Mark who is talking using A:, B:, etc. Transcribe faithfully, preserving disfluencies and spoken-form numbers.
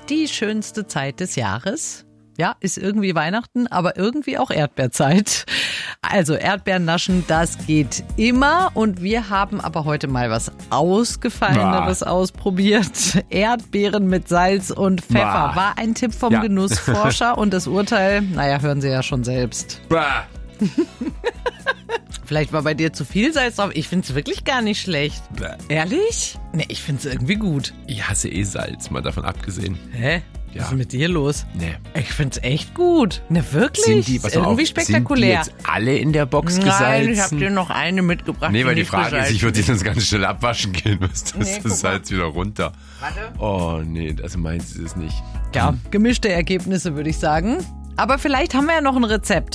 A: die schönste Zeit des Jahres. Ja, ist irgendwie Weihnachten, aber irgendwie auch Erdbeerzeit. Also Erdbeeren naschen, das geht immer. Und wir haben aber heute mal was Ausgefalleneres bah. ausprobiert. Erdbeeren mit Salz und Pfeffer. Bah. War ein Tipp vom ja. Genussforscher. Und das Urteil, naja, hören Sie ja schon selbst.
B: Bah.
A: Vielleicht war bei dir zu viel Salz drauf. Ich finde es wirklich gar nicht schlecht.
B: Bah.
A: Ehrlich? Nee, ich finde es irgendwie gut.
B: Ich hasse eh Salz, mal davon abgesehen.
A: Hä?
B: Ja.
A: Was ist mit dir los?
B: Nee.
A: Ich find's echt gut. Ne, wirklich?
B: Sind die, was
A: irgendwie
B: auf,
A: spektakulär.
B: Sind die jetzt alle in der Box
A: Nein,
B: gesalzen?
A: ich hab dir noch eine mitgebracht.
B: Nee, weil die,
A: die
B: Frage ist, ich würde die sonst ganz schnell abwaschen gehen. Was das
A: Nee,
B: das Salz wieder runter.
A: Warte.
B: Oh, nee, also meins ist es nicht.
A: Ja, gemischte Ergebnisse, würde ich sagen. Aber vielleicht haben wir ja noch ein Rezept.